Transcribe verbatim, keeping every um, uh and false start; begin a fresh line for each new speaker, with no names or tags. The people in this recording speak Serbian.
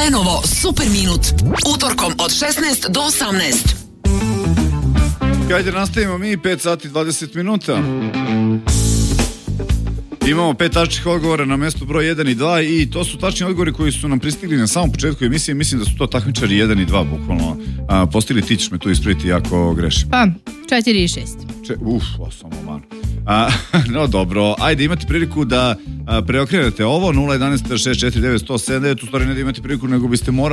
Lenovo Super Minut. Utorkom od šesnaest do osamnaest.
Hajde nastavimo mi, pet sati dvadeset minuta. Imamo pet tačnih odgovora na mestu broj jedan i dva i to su tačni odgovori koji su nam pristigli na samom početku emisije. Mislim da su to takmičari jedan i dva bukvalno a, postigli. Ti ćeš me tu ispraviti ako grešim.
Pa, četiri i šest.
Če, uf, o, samo man. A, no dobro, ajde imate priliku da a, preokrenete ovo nula jedan šest četiri devet jedan zero sedam devet, u stvari ne da imate priliku nego biste morali